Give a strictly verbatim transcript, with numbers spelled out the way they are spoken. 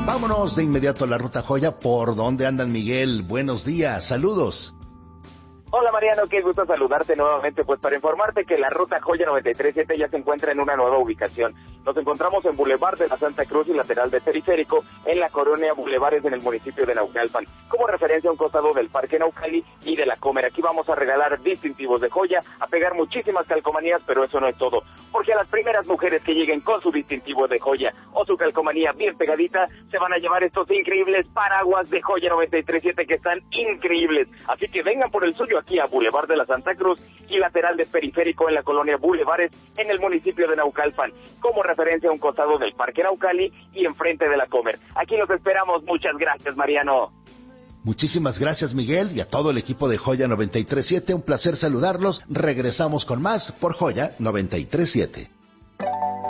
Vámonos de inmediato a la Ruta Joya. ¿Por dónde andan, Miguel? Buenos días, saludos. Hola Mariano, qué gusto saludarte nuevamente, pues para informarte que la Ruta Joya noventa y tres punto siete ya se encuentra en una nueva ubicación. Nos encontramos en Boulevard de la Santa Cruz y lateral de Periférico, en la colonia Bulevares en el municipio de Naucalpan, como referencia a un costado del Parque Naucali y de la Comer. Aquí vamos a regalar distintivos de joya, a pegar muchísimas calcomanías, pero eso no es todo, porque a las primeras mujeres que lleguen con su distintivo de joya o su calcomanía bien pegadita, se van a llevar estos increíbles paraguas de Joya noventa y tres punto siete que están increíbles. Así que vengan por el suyo aquí a Boulevard de la Santa Cruz y lateral de Periférico en la colonia Bulevares en el municipio de Naucalpan, como referencia a un costado del Parque Naucali y enfrente de la Comer. Aquí los esperamos. Muchas gracias, Mariano. Muchísimas gracias, Miguel, y a todo el equipo de Joya noventa y tres punto siete. Un placer saludarlos. Regresamos con más por Joya noventa y tres punto siete.